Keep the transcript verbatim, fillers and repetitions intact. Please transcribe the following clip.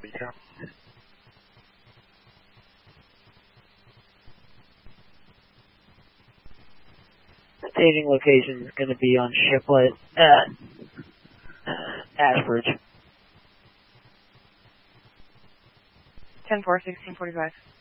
Staging location is going to be on Shiplet at uh, Ashbridge. ten four, sixteen forty-five.